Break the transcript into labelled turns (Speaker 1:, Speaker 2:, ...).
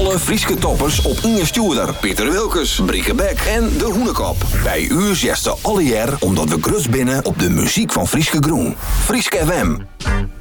Speaker 1: Alle Frieske toppers op Inge Stuurder, Pieter Wilkes, Brieke Beck en De Hoenekop. Bij u zegt ze alle jaar omdat we grutst binnen op de muziek van Frieske Groen. Frieske FM.